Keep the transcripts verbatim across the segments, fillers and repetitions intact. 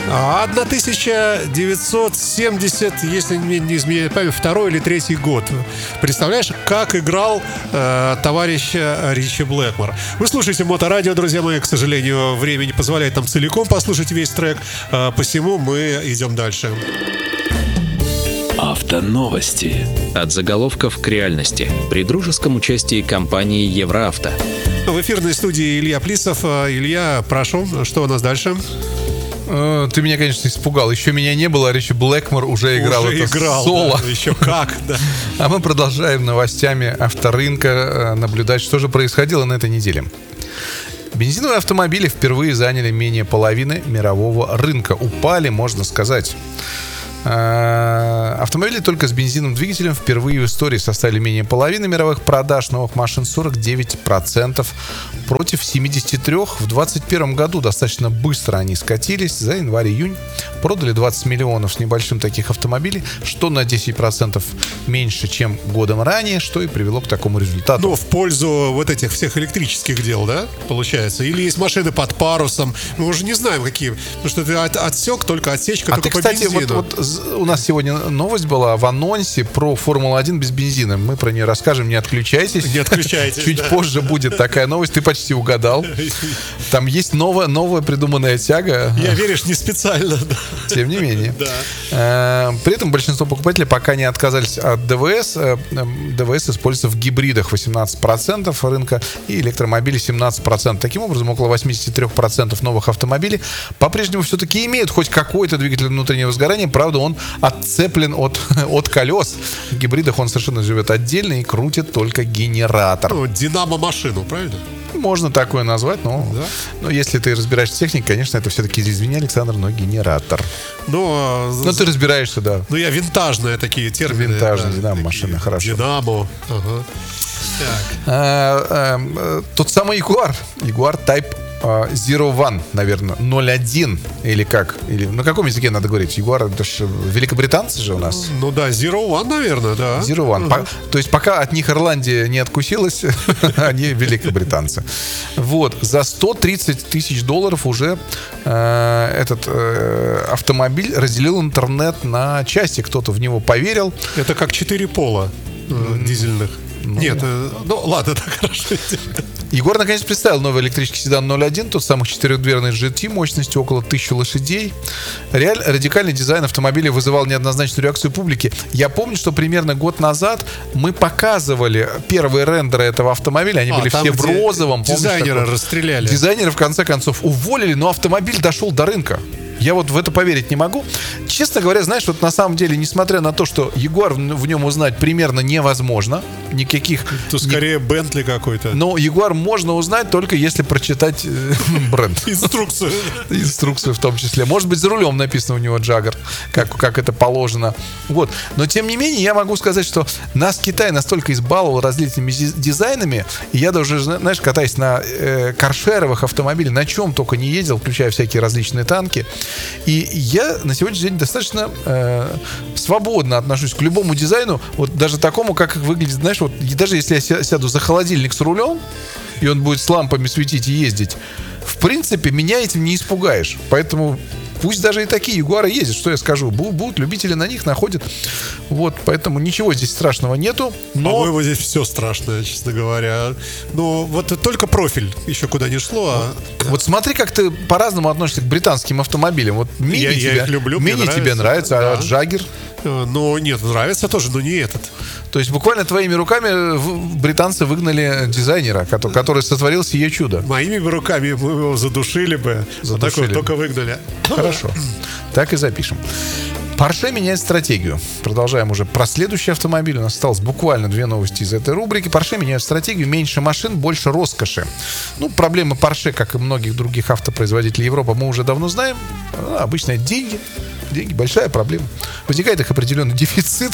А тысяча девятьсот семьдесят, если мне не изменяет память, второй или третий год. Представляешь, как играл э, товарищ Ричи Блэкмор. Вы слушаете Моторадио, друзья мои. К сожалению, время не позволяет нам целиком послушать весь трек, э, посему мы идем дальше. Автоновости. От заголовков к реальности. При дружеском участии компании Евроавто. В эфирной студии Илья Плисов. Илья, прошу, что у нас дальше? Ты меня, конечно, испугал. Еще меня не было, а Ричи Блэкмор уже играл уже это играл, соло. Да, еще как, да. А мы продолжаем новостями авторынка наблюдать, что же происходило на этой неделе. Бензиновые автомобили впервые заняли менее половины мирового рынка. Упали, можно сказать. Автомобили только с бензиновым двигателем впервые в истории составили менее половины мировых продаж новых машин, сорок девять процентов против семьдесят три процента в двадцать первом году. Достаточно быстро они скатились. За январь-июнь продали двадцать миллионов с небольшим таких автомобилей, что на десять процентов меньше, чем годом ранее, что и привело к такому результату. Ну, в пользу вот этих всех электрических дел, да, получается? Или есть машины под парусом? Мы уже не знаем, какие. Потому что это от, отсек, только отсечка, а только ты, по кстати, бензину. Вот, вот у нас сегодня новость была в анонсе про Формулу один без бензина. Мы про нее расскажем, не отключайтесь. Не отключайтесь. Чуть да. позже будет такая новость. Ты почти угадал. Там есть новая, новая придуманная тяга. Я, веришь, не специально. Да. Тем не менее. Да. При этом большинство покупателей пока не отказались от ДВС. ДВС используется в гибридах восемнадцать процентов рынка и электромобили семнадцать процентов. Таким образом, около восемьдесят три процента новых автомобилей по-прежнему все-таки имеют хоть какой-то двигатель внутреннего сгорания. Правда, он отцеплен от, от колес. В гибридах он совершенно живет отдельно и крутит только генератор. Ну, динамо-машину, правильно? Можно такое назвать, но, да? но если ты разбираешься в технике, конечно, это все-таки, извини, Александр, но генератор. Но, но ты разбираешься, да. Ну, я винтажные такие термины. Винтажные, да, динамо-машины, хорошо. Динамо. Ага. А, а, тот самый Jaguar, Jaguar Type Zero One, наверное, ноль один или как? Или на каком языке надо говорить? Jaguar, это же великобританцы же у нас. Ну да, Zero One, наверное, да. Zero One. Uh-huh. По, то есть пока от них Ирландия не откусилась, они великобританцы. Вот. За сто тридцать тысяч долларов уже э, этот э, автомобиль разделил интернет на части. Кто-то в него поверил. Это как четыре пола э, mm-hmm. дизельных. Ну, Нет, э, ну ладно, так хорошо. Егор наконец представил новый электрический седан ноль один, тот самый четырехдверный джи ти мощностью около тысячи лошадей. Реаль, радикальный дизайн автомобиля вызывал неоднозначную реакцию публики. Я помню, что примерно год назад мы показывали первые рендеры этого автомобиля. Они а, были все в розовом. Дизайнера помнишь, расстреляли. Дизайнера в конце концов уволили, но автомобиль дошел до рынка. Я вот в это поверить не могу. Честно говоря, знаешь, вот на самом деле, несмотря на то, что Jaguar в нем узнать примерно невозможно, никаких... То скорее Бентли ни... какой-то. Но Jaguar можно узнать только если прочитать э, бренд. Инструкцию. Инструкцию в том числе. Может быть, за рулем написано у него Jaguar, как, как это положено. Вот. Но, тем не менее, я могу сказать, что нас Китай настолько избаловал различными дизайнами, и я даже, знаешь, катаясь на э, каршеровых автомобилях, на чем только не ездил, включая всякие различные танки. И я на сегодняшний день достаточно э, свободно отношусь к любому дизайну, вот даже такому, как выглядит, знаешь, вот даже если я сяду за холодильник с рулем, и он будет с лампами светить и ездить, в принципе, меня этим не испугаешь. Поэтому пусть даже и такие Ягуары ездят, что я скажу. Будут любители на них, находят. Вот, поэтому ничего здесь страшного нету. Но... По-моему, здесь все страшное, честно говоря. Но вот только профиль еще куда не шло. А... Вот смотри, как ты по-разному относишься к британским автомобилям. Вот Мини, я, тебя, я их люблю, Мини нравится, тебе нравится, да. А Джаггер? Ну, нет, нравится тоже, но не этот. То есть буквально твоими руками британцы выгнали дизайнера, который, который сотворил сие чудо. Моими бы руками мы его задушили бы. Задушили. Вот только выгнали. Хорошо. Так и запишем. Porsche меняет стратегию. Продолжаем уже про следующий автомобиль. У нас осталось буквально две новости из этой рубрики. Porsche меняет стратегию. Меньше машин, больше роскоши. Ну, проблемы Porsche, как и многих других автопроизводителей Европы, мы уже давно знаем. Обычно это деньги. Деньги — большая проблема. Возникает их определенный дефицит,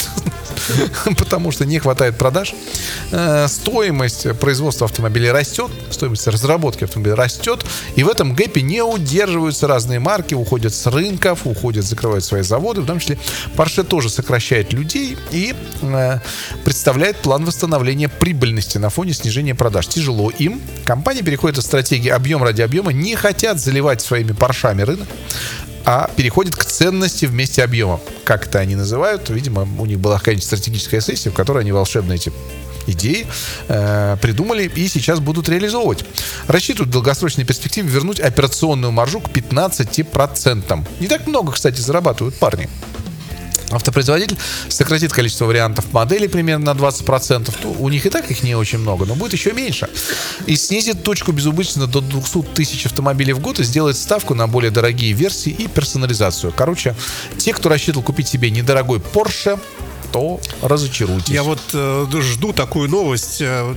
потому что не хватает продаж. Стоимость производства автомобилей растет, стоимость разработки автомобиля растет, и в этом гэпе не удерживаются разные марки, уходят с рынков, уходят, закрывают свои заводы, в том числе Porsche тоже сокращает людей и представляет план восстановления прибыльности на фоне снижения продаж. Тяжело им. Компания переходит от стратегии объем ради объема, не хотят заливать своими Поршами рынок. а переходит к ценности вместе объема. Как это они называют? Видимо, у них была какая-нибудь стратегическая сессия, в которой они волшебно эти идеи э, придумали и сейчас будут реализовывать. Рассчитывают в долгосрочной перспективе вернуть операционную маржу к пятнадцати процентам. Не так много, кстати, зарабатывают парни. Автопроизводитель сократит количество вариантов моделей примерно на двадцать процентов. Ну, у них и так их не очень много, но будет еще меньше. И снизит точку безубыточно до двухсот тысяч автомобилей в год и сделает ставку на более дорогие версии и персонализацию. Короче, те, кто рассчитывал купить себе недорогой Porsche, то разочаруйтесь. Я вот э, жду такую новость, э,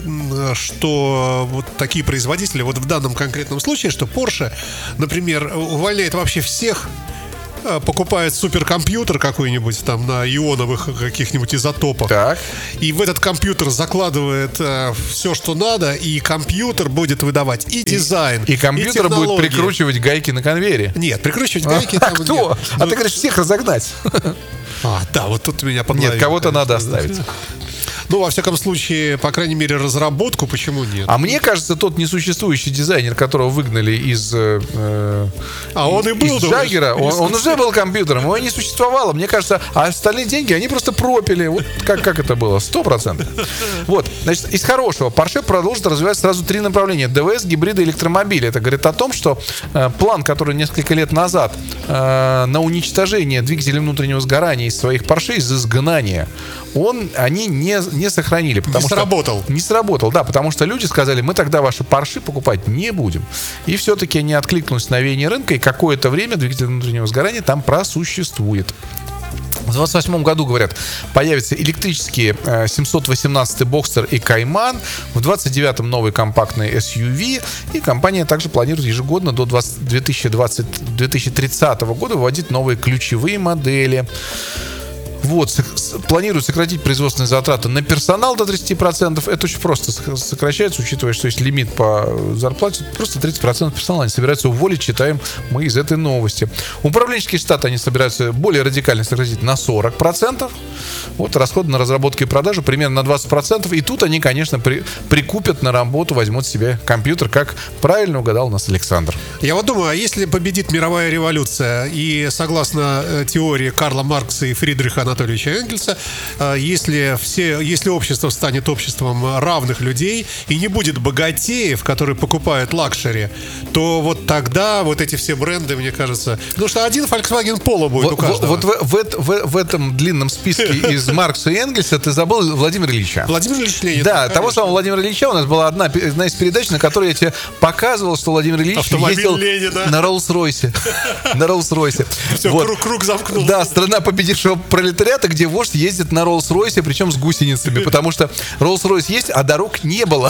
что вот такие производители, вот в данном конкретном случае, что Porsche, например, увольняет вообще всех, покупает суперкомпьютер какой-нибудь там на ионовых каких-нибудь изотопах. Так. И в этот компьютер закладывает э, все, что надо, и компьютер будет выдавать и дизайн, И, и компьютер и будет прикручивать гайки на конвейере. Нет, прикручивать гайки а, там а кто? нет. А ты говоришь, всех разогнать. А, да, вот тут меня подловил. Нет, кого-то надо оставить. Ну, во всяком случае, по крайней мере, разработку, почему нет? А мне кажется, тот несуществующий дизайнер, которого выгнали из э, а он и был, из Джаггера, он, он уже был компьютером, его не существовало. Мне кажется, а остальные деньги они просто пропили. Вот как, как это было? Сто процентов. Вот, значит, из хорошего Porsche продолжит развивать сразу три направления: ДВС, гибриды, электромобили. Это говорит о том, что э, план, который несколько лет назад э, на уничтожение двигателей внутреннего сгорания из своих Porsche, из изгнания, он, они не, не сохранили. Потому не что, сработал. Не сработал, да, потому что люди сказали, мы тогда ваши Porsche покупать не будем. И все-таки они откликнулись на веяние рынка, и какое-то время двигатель внутреннего сгорания там просуществует. В двадцать восьмом году, говорят, появятся электрические э, семьсот восемнадцатый Boxster и Cayman. В двадцать девятом новый компактный эс ю ви. И компания также планирует ежегодно до две тысячи двадцатого — две тысячи тридцатого года вводить новые ключевые модели. Вот, планируют сократить производственные затраты на персонал до тридцати процентов. Это очень просто сокращается, учитывая, что есть лимит по зарплате. Просто тридцать процентов персонала они собираются уволить, читаем мы из этой новости. Управленческие штаты они собираются более радикально сократить на сорок процентов. Вот, расходы на разработку и продажу примерно на двадцать процентов. И тут они, конечно, при, прикупят на работу, возьмут себе компьютер, как правильно угадал у нас Александр. Я вот думаю, а если победит мировая революция, и согласно э, теории Карла Маркса и Фридриха Анатольевича Энгельса, э, если, все, если общество станет обществом равных людей и не будет богатеев, которые покупают лакшери, то вот тогда вот эти все бренды, мне кажется... Потому что один Volkswagen Polo будет вот, у каждого. Вот в, в, в, в этом длинном списке из Маркса и Энгельса ты забыл Владимира Ильича. Владимир Ильич Ленин. Да, конечно. Того самого Владимира Ильича у нас была одна, одна из передач, на которой я тебе показывал, что Владимир Ильич Автомобиль ездил Ленина. на Роллс-Ройсе. На Роллс-Ройсе. Все, Вот. круг, круг замкнулся. Да, страна победившего пролетариата, где вождь ездит на Роллс-Ройсе, причем с гусеницами, потому что Роллс-Ройс есть, а дорог не было.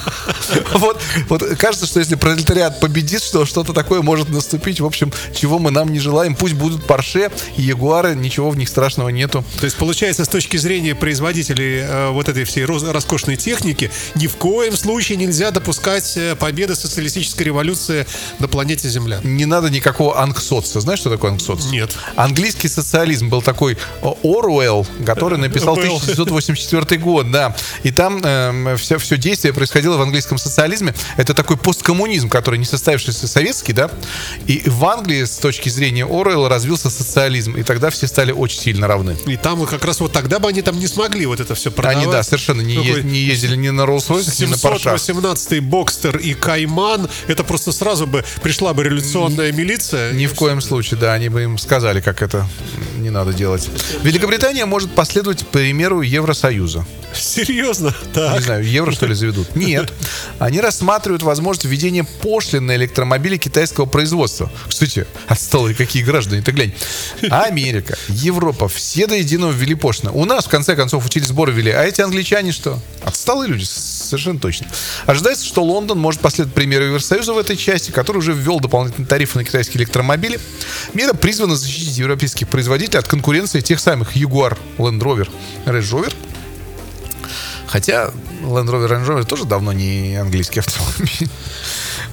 Вот, вот кажется, что если пролетариат победит, что что-то такое может наступить. В общем, чего мы нам не желаем. Пусть будут Порше и Ягуары, ничего в них страшного нету. То есть, получается, с точки зрения производителей э, вот этой всей роз- роскошной техники, ни в коем случае нельзя допускать э, победы социалистической революции на планете Земля. Не надо никакого ангсоца. Знаешь, что такое ангсоц? Нет. Английский социализм был такой Оруэлл, который написал тысяча девятьсот восемьдесят четвёртый год, да. И там э, все, все действие происходило в английском социализме. Это такой посткоммунизм, который не состоявшийся советский, да. И в Англии с точки зрения Оруэлла развился социализм. И тогда все стали очень сильно равны. И там как раз вот тогда бы они там не смогли вот это все продавать. Они, да, совершенно не, е- не ездили ни на Роллс-Ройс, ни на семьсот Поршах. восемнадцатый Boxster и Cayman, это просто сразу бы пришла бы революционная милиция. Ни в коем случае, да, они бы им сказали, как это не надо делать. Великобритания может последовать примеру Евросоюза. Серьезно? Так. Не знаю, евро, что ли, заведут? Нет. Они рассматривают возможность введения пошлин на электромобили китайского производства. Кстати, отсталые какие граждане, ты глянь. Америка, Европа, все до единого ввели пошлины. У нас, в конце концов, учили сборы ввели. А эти англичане что? Отсталые люди, совершенно точно. Ожидается, что Лондон может последовать примеру Евросоюза в этой части, который уже ввел дополнительные тарифы на китайские электромобили. Мера призвана защитить европейских производителей от конкуренции тех самых Jaguar, Land Rover, Range Rover. Хотя Land Rover, Range Rover тоже давно не английский автомобиль.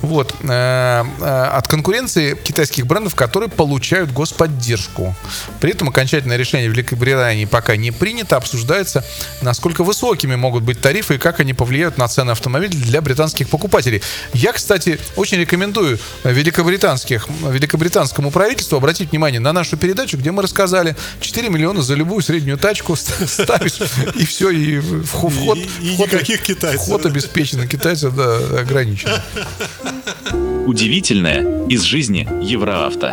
Вот. От конкуренции китайских брендов, которые получают господдержку. При этом окончательное решение в Великобритании пока не принято. Обсуждается, насколько высокими могут быть тарифы и как они повлияют на цены автомобилей для британских покупателей. Я, кстати, очень рекомендую великобританских, великобританскому правительству обратить внимание на нашу передачу, где мы рассказали четыре миллиона за любую среднюю тачку ставишь, и все, и вход, вход, И, и вход, никаких китайцев. вход обеспечен, китайцев, да, ограничен. Удивительное из жизни Евроавто.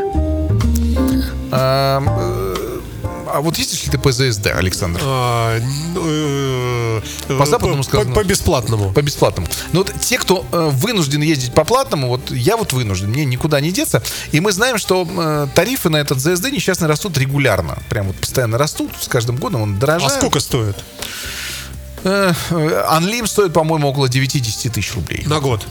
А, а вот ездишь ли ты по ЗСД, Александр? А, ну, э, По западному сказано. По, по бесплатному. По бесплатному. Но вот те, кто э, вынужден ездить по платному, вот я вот вынужден, мне никуда не деться. И мы знаем, что э, тарифы на этот ЗСД несчастно растут регулярно. Прям вот постоянно растут, с каждым годом он дорожает. А сколько стоит? Анлим стоит, по-моему, около девять-десять тысяч рублей. На год?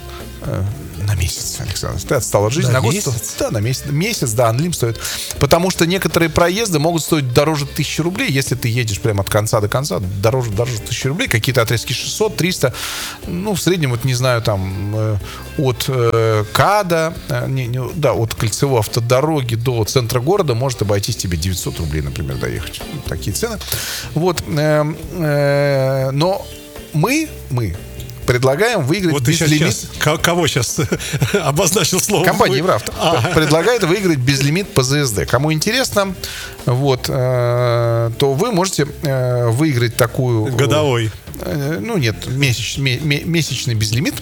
На месяц, Александр. Ты отстал от жизни. На на год месяц? сто... Да, на месяц. Месяц, да, Анлим стоит. Потому что некоторые проезды могут стоить дороже тысячи рублей. Если ты едешь прямо от конца до конца, дороже, дороже тысячи рублей. Какие-то отрезки шестьсот, триста. Ну, в среднем, вот не знаю, там э, от э, КАДа, э, не, не, да, от кольцевой автодороги до центра города может обойтись тебе девятьсот рублей, например, доехать. Такие цены. Вот. Э, э, но мы, мы предлагаем выиграть Вот ты сейчас, безлимит. сейчас, ко- кого сейчас обозначил слово? Компания «вы»? Евроавто А. предлагает выиграть безлимит по ЗСД. Кому интересно, вот, э, то вы можете э, выиграть такую... Годовой. э, ну, нет, месяч, ме- ме- месячный безлимит.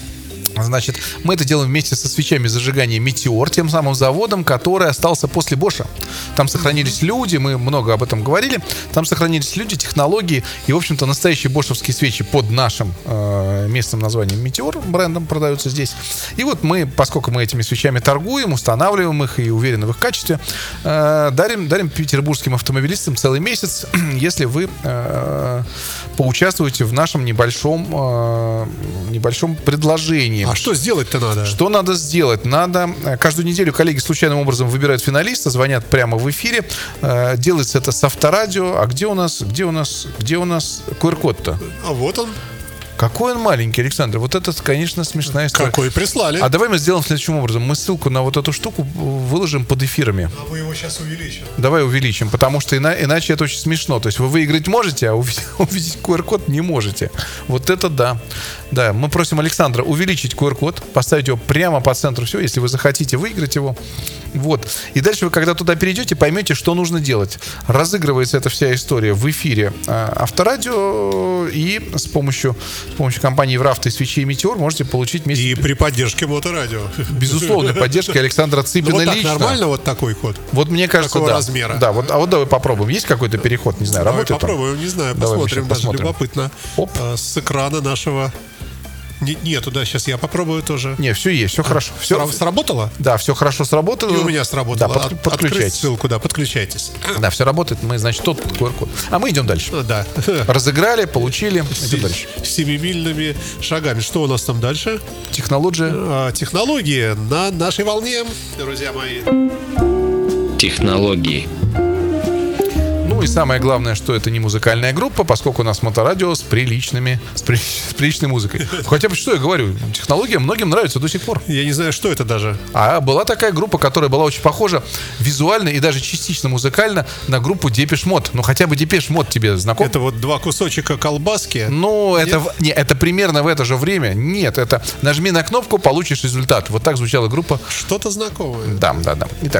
Значит, мы это делаем вместе со свечами зажигания «Метеор», тем самым заводом, который остался после Боша. Там сохранились люди, мы много об этом говорили. Там сохранились люди, технологии и, в общем-то, настоящие бошевские свечи под нашим э, местным названием «Метеор», брендом продаются здесь. И вот мы, поскольку мы этими свечами торгуем, устанавливаем их и уверены в их качестве, э, дарим, дарим петербургским автомобилистам целый месяц, если вы э, поучаствуете в нашем небольшом, э, небольшом предложении. А что сделать-то надо? Что надо сделать? Надо... Каждую неделю коллеги случайным образом выбирают финалиста, звонят прямо в эфире. Э, делается это с авторадио. А где у нас... Где у нас... Где у нас ку эр код-то? А вот он. Какой он маленький, Александр. Вот это, конечно, смешная история. Какой прислали. А давай мы сделаем следующим образом. Мы ссылку на вот эту штуку выложим под эфирами. А вы его сейчас увеличим. Давай увеличим, потому что ина- иначе это очень смешно. То есть вы выиграть можете, а увидеть, увидеть ку эр код не можете. Вот это да. Да, мы просим Александра увеличить ку эр код, поставить его прямо по центру всего, если вы захотите выиграть его. Вот. И дальше вы, когда туда перейдете, поймете, что нужно делать. Разыгрывается эта вся история в эфире э, Авторадио, и с помощью, с помощью компании Евроавто и свечей «Метеор» можете получить вместе... И при поддержке Моторадио. Безусловной поддержки Александра Цыпина Ну вот так лично. нормально вот такой ход? Вот мне кажется, Такого да. размера. Да, вот, а вот давай попробуем. Есть какой-то переход, не знаю, Давай работает он? попробуем, не знаю, Давай мы посмотрим, щас даже посмотрим. любопытно. Оп. А, с экрана нашего... Не- Нету, да, сейчас я попробую тоже. Не, все есть, все хорошо. Все, Сра- Сработало? да, все хорошо сработало. И у меня сработало. Да, под- От- подключайтесь. Открыть ссылку, да, подключайтесь. Да, все работает. Мы, значит, тот ку эр код. А мы идем дальше. Ну, да. Разыграли, получили. Идем дальше. Семимильными шагами. Что у нас там дальше? Технология. А, технологии на нашей волне, друзья мои. Технологии. Ну и самое главное, что это не музыкальная группа, поскольку у нас моторадио с приличными, с, при- с приличной музыкой. Хотя бы что я говорю, технология многим нравится до сих пор. Я не знаю, что это даже. А была такая группа, которая была очень похожа визуально и даже частично музыкально на группу Депеш Мод. Ну хотя бы Депеш Мод тебе знаком? Это вот два кусочка колбаски. Ну, это, в- не, это примерно в это же время. Нет, это нажми на кнопку, получишь результат. Вот так звучала группа. Что-то знакомое. Да, да, да. Итак,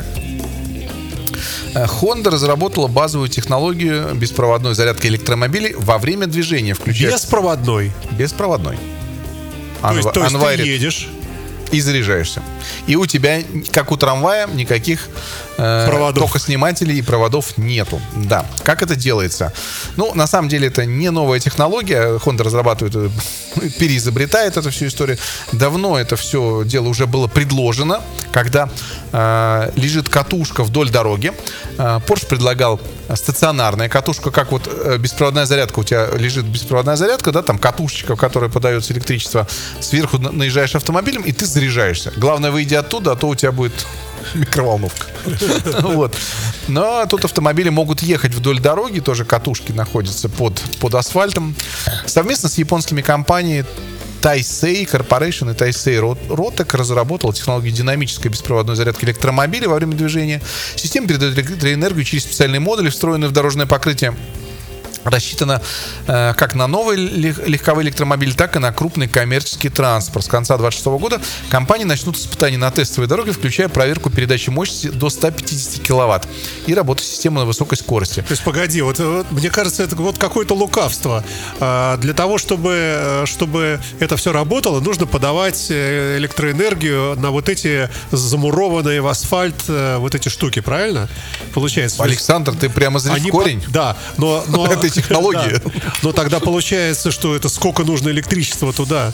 э, Honda разработала базовую технологию беспроводной зарядки электромобилей во время движения, включая Беспроводной. беспроводной. То есть, Unwi- то есть ты unwired. едешь. И заряжаешься. И у тебя, как у трамвая, никаких э, Проводов. токоснимателей и проводов нету. Да. Как это делается? Ну, на самом деле, это не новая технология. Honda разрабатывает, э, переизобретает эту всю историю. Давно это все дело уже было предложено, когда э, лежит катушка вдоль дороги. Э, Porsche предлагал стационарная катушка, как вот э, беспроводная зарядка. У тебя лежит беспроводная зарядка, да, там катушечка, в которой подается электричество. Сверху на- наезжаешь автомобилем, и ты заряжаешься. Главное, выйди оттуда, а то у тебя будет микроволновка. Вот. Но тут автомобили могут ехать вдоль дороги, тоже катушки находятся под, под асфальтом. Совместно с японскими компаниями Taisei Corporation и Taisei Rotec разработала технологию динамической беспроводной зарядки электромобиля во время движения. Система передает электроэнергию через специальные модули, встроенные в дорожное покрытие. Рассчитана э, как на новый легковой электромобиль, так и на крупный коммерческий транспорт. С конца две тысячи двадцать шестого года компании начнут испытания на тестовой дороге, включая проверку передачи мощности до ста пятидесяти киловатт и работу системы на высокой скорости. То есть, погоди, вот, вот мне кажется, это вот какое-то лукавство. А, для того, чтобы, чтобы это все работало, нужно подавать электроэнергию на вот эти замурованные в асфальт вот эти штуки, правильно? Получается. Александр, ты прямо зришь в корень. По... Да, но... но... этой технологии. Да. Но тогда получается, что это сколько нужно электричества туда.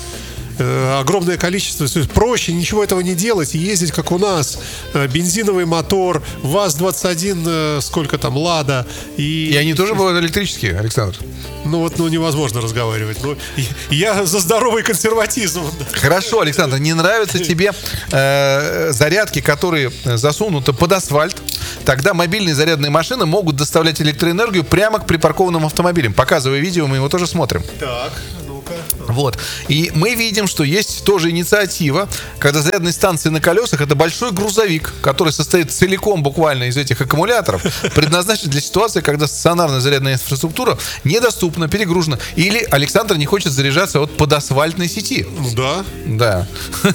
Э, огромное количество. Проще ничего этого не делать и ездить, как у нас. Э, бензиновый мотор, ВАЗ двадцать один, э, сколько там, Лада. И, и они тоже бывают электрические, Александр? Ну вот, ну невозможно разговаривать. Ну, я за здоровый консерватизм. Хорошо, Александр, не нравятся тебе э, зарядки, которые засунуты под асфальт? Тогда мобильные зарядные машины могут доставлять электроэнергию прямо к припаркованным автомобилям. Показывай видео, мы его тоже смотрим. Так, ну-ка. Вот. И мы видим, что есть тоже инициатива, когда зарядные станции на колесах — это большой грузовик, который состоит целиком буквально из этих аккумуляторов, предназначен для ситуации, когда стационарная зарядная инфраструктура недоступна, перегружена, или Александр не хочет заряжаться вот под асфальтной сети. Ну да. Да.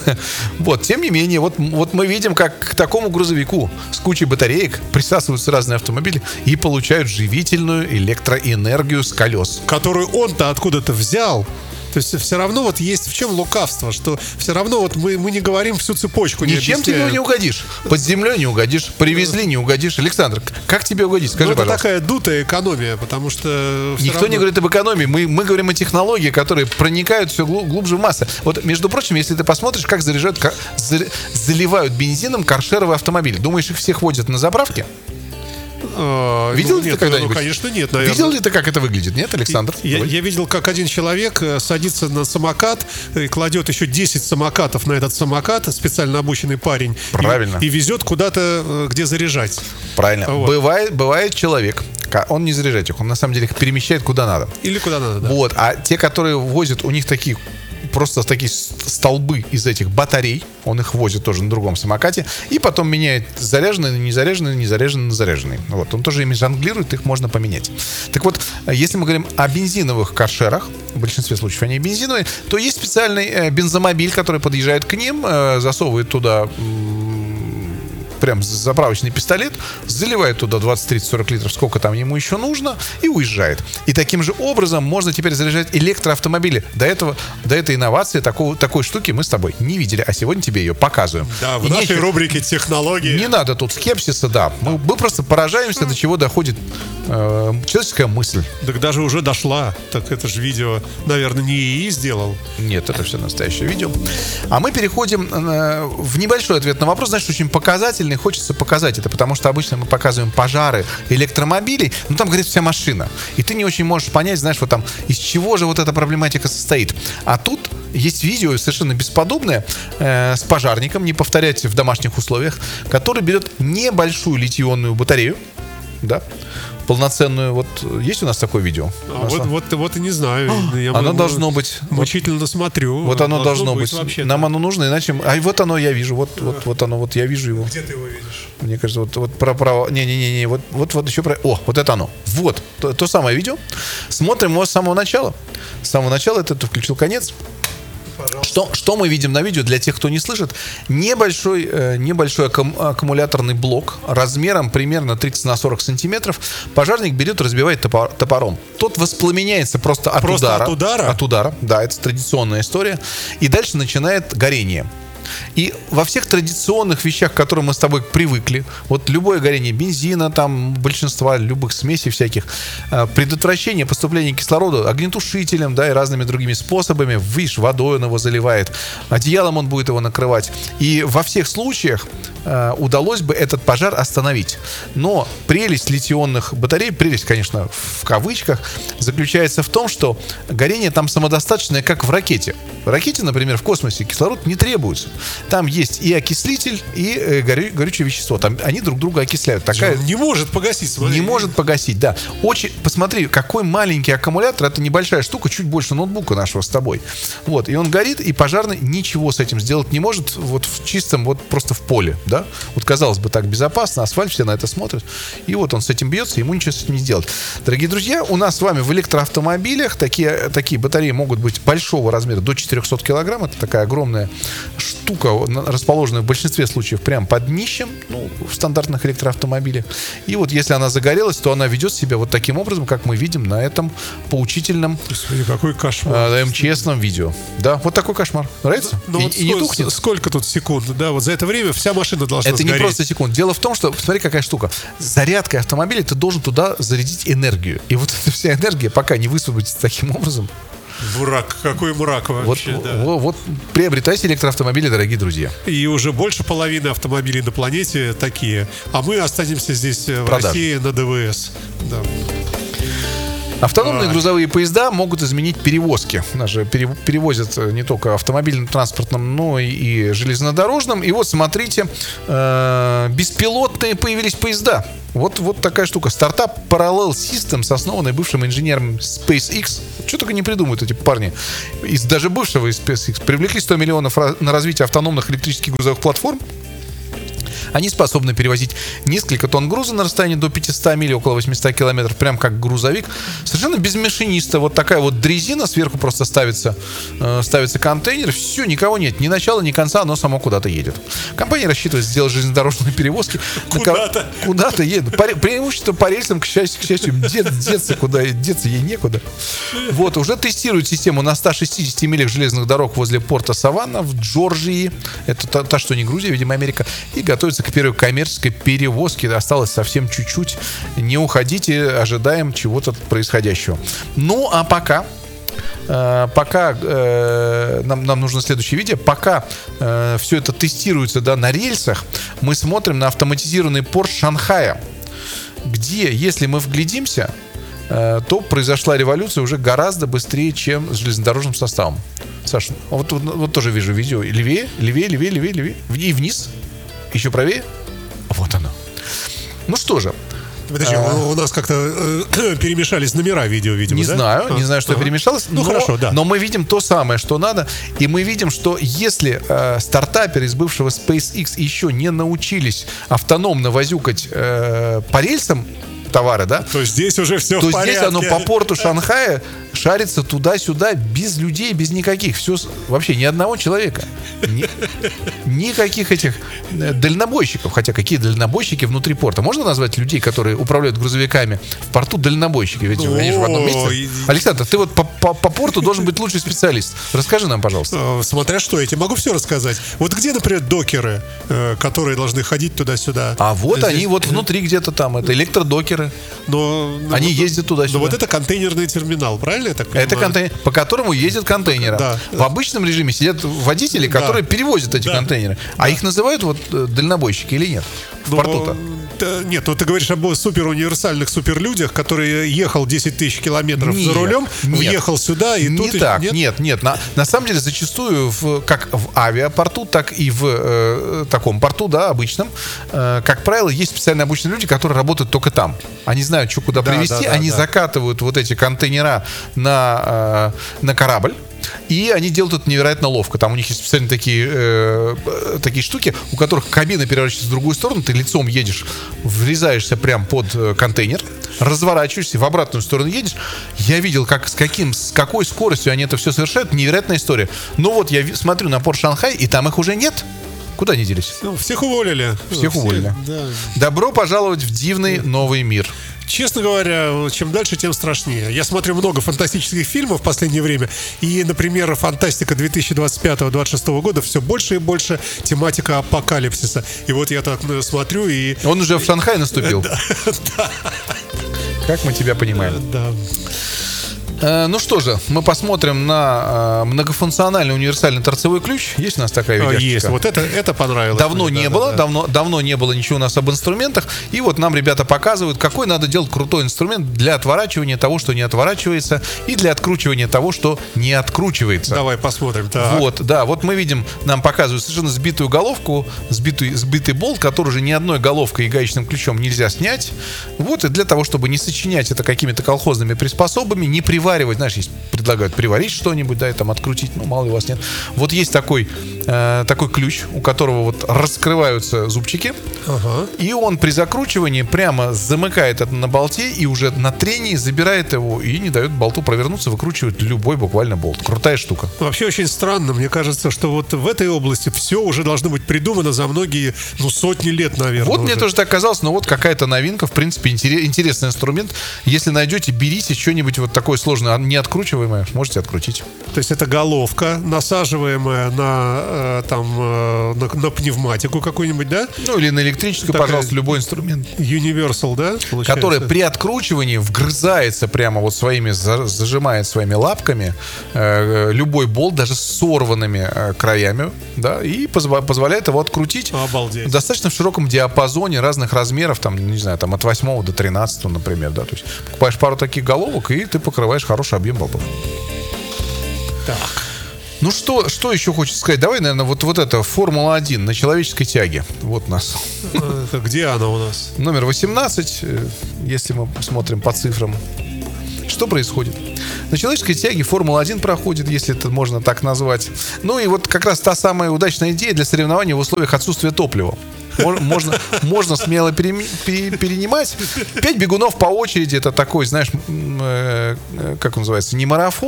Вот, тем не менее, вот, вот мы видим, как к такому грузовику с кучей батареек присасываются разные автомобили и получают живительную электроэнергию с колес. Которую он-то откуда-то взял. То есть все равно вот есть в чем лукавство, что все равно вот мы, мы не говорим всю цепочку. Ничем тебе не угодишь. Под землей не угодишь, привезли не угодишь. Александр, как тебе угодить? Скажи, ну, это пожалуйста. такая дутая экономия, потому что... Никто равно... не говорит об экономии. Мы, мы говорим о технологии, которые проникают все глубже в массы. Вот, между прочим, если ты посмотришь, как заряжают, как заливают бензином каршеровые автомобили. Думаешь, их всех водят на заправке? А, видел ну, ли нет, ты когда-нибудь? Ну, конечно, нет, наверное. Видел ли ты, как это выглядит? Нет, Александр? Я, я видел, как один человек садится на самокат и кладет еще десять самокатов на этот самокат, специально обученный парень. Правильно. И, и везет куда-то, где заряжать. Правильно. Вот. Бывает, бывает человек, он не заряжает их, он на самом деле их перемещает куда надо. Или куда надо, да. Вот. А те, которые возят, у них такие... просто такие столбы из этих батарей. Он их возит тоже на другом самокате. И потом меняет заряженный на незаряженный, незаряженный на заряженный. Вот. Он тоже ими жонглирует, их можно поменять. Так вот, если мы говорим о бензиновых каршерах, в большинстве случаев они бензиновые, то есть специальный бензомобиль, который подъезжает к ним, засовывает туда... прям заправочный пистолет, заливает туда двадцать, тридцать, сорок литров, сколько там ему еще нужно, и уезжает. И таким же образом можно теперь заряжать электроавтомобили. До этого, до этой инновации, такого, такой штуки мы с тобой не видели, а сегодня тебе ее показываем. Да, в и нашей нечего... рубрике «Технологии». Не надо тут скепсиса, да. Мы, мы просто поражаемся, до чего доходит э, человеческая мысль. Так даже уже дошла. Так это же видео, наверное, не ИИ сделал. Нет, это все настоящее видео. А мы переходим э, в небольшой ответ на вопрос. Знаешь, очень показательный. Хочется показать это, потому что обычно мы показываем пожары электромобилей, но там горит вся машина. И ты не очень можешь понять, знаешь, вот там, из чего же вот эта проблематика состоит. А тут есть видео совершенно бесподобное э, с пожарником, не повторяйте в домашних условиях, который берет небольшую литий-ионную батарею, да, полноценную. Вот есть у нас такое видео? А, вот, вот, вот и не знаю. Я оно м- должно быть. Мучительно вот, смотрю. Вот оно должно быть. быть. Нам оно нужно, иначе... А вот оно, я вижу. Вот, вот, вот оно, вот я вижу его. Где ты его видишь? Мне кажется, вот, вот про право... Не-не-не, вот, вот, вот еще про... О, вот это оно. Вот, то, то самое видео. Смотрим его с самого начала. С самого начала, это ты включил конец. Что, что мы видим на видео, для тех, кто не слышит? Небольшой, э, небольшой аккум, аккумуляторный блок размером примерно тридцать на сорок сантиметров. Пожарник берет и разбивает топор, топором. Тот воспламеняется просто от просто удара. от удара? От удара, да, это традиционная история. И дальше начинает горение. И во всех традиционных вещах, к которым мы с тобой привыкли, вот любое горение бензина, там, большинства любых смесей всяких, предотвращение поступления кислорода огнетушителем, да, и разными другими способами, видишь, водой он его заливает, одеялом он будет его накрывать. И во всех случаях э, удалось бы этот пожар остановить. Но прелесть литий-ионных батарей, прелесть, конечно, в кавычках, заключается в том, что горение там самодостаточное, как в ракете. В ракете, например, в космосе кислород не требуется. машин. Там есть и окислитель, и э, горю, горючее вещество. Там они друг друга окисляют. Такая... Он не может погасить. Смотри. Не может погасить, да. Очень, посмотри, какой маленький аккумулятор. Это небольшая штука, чуть больше ноутбука нашего с тобой. Вот, и он горит, и пожарный ничего с этим сделать не может. Вот в чистом, вот просто в поле, да. Вот казалось бы так безопасно, асфальт, все на это смотрят. И вот он с этим бьется, ему ничего с этим не сделать. Дорогие друзья, у нас с вами в электроавтомобилях такие, такие батареи могут быть большого размера, до четыреста килограмм. Это такая огромная штука, расположенная в большинстве случаев прямо под днищем, ну, в стандартных электроавтомобилях. И вот если она загорелась, то она ведет себя вот таким образом, как мы видим на этом поучительном Господи, какой кошмар. э, МЧСном видео. Да, вот такой кошмар. Нравится? Ну, и, вот и не сколько, тухнет. сколько тут секунд? Да, вот за это время вся машина должна Это сгореть. не просто секунд. Дело в том, что, смотри, какая штука. Зарядкой автомобиля ты должен туда зарядить энергию. И вот эта вся энергия, пока не высвободится таким образом, Мрак, какой мрак вообще, вот, да. вот, вот приобретайте электроавтомобили, дорогие друзья. И уже больше половины автомобилей на планете такие. А мы останемся здесь в Продаж. России на ДВС. Да. Автономные А. грузовые поезда могут изменить перевозки. Нас же пере- перевозят не только автомобильным, транспортным, но и железнодорожным. И вот смотрите, э, беспилотные появились поезда. Вот, вот такая штука. Стартап Parallel Systems, основанный бывшим инженером SpaceX. Что только не придумывают эти парни. Из даже бывшего из SpaceX. Привлекли сто миллионов на развитие автономных электрических грузовых платформ. Они способны перевозить несколько тонн груза на расстоянии до пятьсот миль, около восемьсот километров, прям как грузовик. Совершенно без машиниста. Вот такая вот дрезина, сверху просто ставится, э, ставится контейнер. Все, никого нет. Ни начала, ни конца, оно само куда-то едет. Компания рассчитывает сделать железнодорожные перевозки. Куда-то. На, куда-то едет. По, преимущество по рельсам, к счастью, к счастью дет, деться, куда, деться ей некуда. Вот, уже тестируют систему на ста шестидесяти милях железных дорог возле порта Саванна в Джорджии. Это та, та, что не Грузия, видимо, Америка. И готовится к первой коммерческой перевозке. Осталось совсем чуть-чуть. Не уходите, ожидаем чего-то происходящего. Ну, а пока... Uh, пока uh, нам, нам нужно следующее видео. Пока uh, все это тестируется, да, на рельсах, мы смотрим на автоматизированный порт Шанхая, где, если мы вглядимся, uh, то произошла революция уже гораздо быстрее, чем с железнодорожным составом. Саша, вот, вот, вот тоже вижу видео. Левее, левее, левее, левее, левее. И вниз. Еще правее. Вот оно. Ну что же. Подожди, А. у нас как-то э, перемешались номера видео, видимо, Не да? знаю, не А, знаю, что ага. перемешалось. Ну, но, хорошо, да. Но мы видим то самое, что надо. И мы видим, что если э, стартаперы из бывшего SpaceX еще не научились автономно возюкать э, по рельсам товары, да, То есть здесь уже все то в порядке. здесь оно по порту Шанхая шарится туда-сюда без людей, без никаких. Все, с- вообще ни одного человека. Ни- никаких этих э, дальнобойщиков. Хотя какие дальнобойщики внутри порта? Можно назвать людей, которые управляют грузовиками в порту, дальнобойщики? Ведь они же в одном месте. Ой. Александр, ты вот по, по- по порту должен быть лучший специалист. Расскажи нам, пожалуйста. Э, Смотря что, я тебе могу все рассказать. Вот где, например, докеры, э, которые должны ходить туда-сюда? А вот Здесь- они вот внутри где-то там. Это электродокеры. Но, но- Они ездят туда-сюда. Но вот это контейнерный терминал, правильно я так понимаю? Это контейнер, по которому ездят контейнеры. Да. В обычном режиме сидят водители, которые перевозят эти Да. контейнеры. А их называют вот э, дальнобойщики или нет? В Ну, порту-то. да, нет, ну ты говоришь об суперуниверсальных суперлюдях, которые ехал десять тысяч километров Нет, за рулем, нет. въехал сюда и не тут... и- так, нет? нет, нет. На, на самом деле зачастую в, как в авиапорту, так и в э, таком порту, да, обычном, э, как правило, есть специально обученные люди, которые работают только там. Они знают, что куда Да, привезти, да, да, они да. закатывают вот эти контейнера на, э, на корабль. И они делают это невероятно ловко. Там у них есть специально такие, э, э, такие штуки, у которых кабина переворачивается в другую сторону, ты лицом едешь, врезаешься прям под э, контейнер, разворачиваешься, в обратную сторону едешь. Я видел, как, с, каким, с какой скоростью они это все совершают. Невероятная история. Ну вот я ви- смотрю на порт Шанхай, и там их уже нет. Куда они делись? Ну, всех уволили. Всех Все, уволили. да. Добро пожаловать в дивный новый мир. Честно говоря, чем дальше, тем страшнее. Я смотрю много фантастических фильмов в последнее время. И, например, фантастика две тысячи двадцать пятого — двадцать шестого года все больше и больше тематика апокалипсиса. И вот я так ну, смотрю и... Он уже в Шанхай наступил. Как мы тебя понимаем. Да. Э, ну что же, мы посмотрим на э, многофункциональный универсальный торцевой ключ. Есть у нас такая А, видяшечка? есть. Вот это, это понравилось. Давно мне, не да, было, да, да. Давно, давно не было ничего у нас об инструментах. И вот нам ребята показывают, какой надо делать крутой инструмент для отворачивания того, что не отворачивается, и для откручивания того, что не откручивается. Давай посмотрим. Так. Вот, да, вот мы видим, нам показывают совершенно сбитую головку, сбитый, сбитый болт, который уже ни одной головкой и гаечным ключом нельзя снять. Вот, и для того, чтобы не сочинять это какими-то колхозными приспособами, не приваривать, знаешь, есть, предлагают приварить что-нибудь, да, и там открутить, ну, мало ли у вас нет. Вот есть такой, э, такой ключ, у которого вот раскрываются зубчики, Ага. и он при закручивании прямо замыкает это на болте и уже на трении забирает его и не дает болту провернуться, выкручивает любой буквально болт. Крутая штука. Вообще очень странно. Мне кажется, что вот в этой области все уже должно быть придумано за многие, ну, сотни лет, наверное. Вот мне уже. тоже так казалось, но вот какая-то новинка, в принципе, интерес, интересный инструмент. Если найдете, берите что-нибудь вот такое сложное, не откручиваемое, можете открутить. То есть это головка, насаживаемая на, э, там, э, на, на пневматику какую-нибудь, да? Ну или на электрическую, Такая- пожалуйста, любой инструмент. Universal, да? Получается? Которая при откручивании вгрызается прямо вот своими, за- зажимает своими лапками э, любой болт, даже с сорванными э, краями, да, и позва- позволяет его открутить. Обалдеть. Достаточно в широком диапазоне разных размеров, там, не знаю, там от восьмого до тринадцатого, например, да, то есть покупаешь пару таких головок, и ты покрываешь хороший объем болтов. Так. Ну что, что еще хочется сказать? Давай, наверное, вот, вот это Формула один на человеческой тяге. Вот у нас Э, это где она у нас? номер восемнадцать, э, если мы смотрим по цифрам. Что происходит? На человеческой тяге Формула один проходит, если это можно так назвать. Ну и вот как раз та самая удачная идея для соревнований в условиях отсутствия топлива. Мож- Можно, можно смело перем- пере- перенимать. Пять бегунов по очереди. Это такой, знаешь, м, э, как он называется, не марафон.